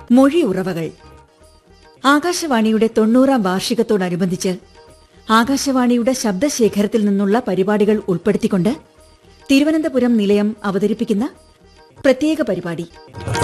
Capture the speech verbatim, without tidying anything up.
മൊഴിയുറവകൾ. ആകാശവാണിയുടെ തൊണ്ണൂറാം വാർഷികത്തോടനുബന്ധിച്ച് ആകാശവാണിയുടെ ശബ്ദശേഖരത്തിൽ നിന്നുള്ള പരിപാടികൾ ഉൾപ്പെടുത്തിക്കൊണ്ട് തിരുവനന്തപുരം നിലയം അവതരിപ്പിക്കുന്ന പ്രത്യേക പരിപാടി.